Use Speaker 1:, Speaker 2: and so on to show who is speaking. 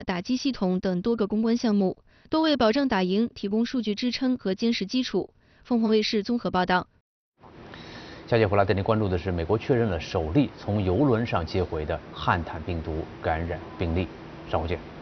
Speaker 1: 打击系统等多个攻关项目，都为保障打赢提供数据支撑和坚实基础。凤凰卫视综合报道。
Speaker 2: 下节回来带您关注的是，美国确认了首例从邮轮上接回的汉坦病毒感染病例。稍后见。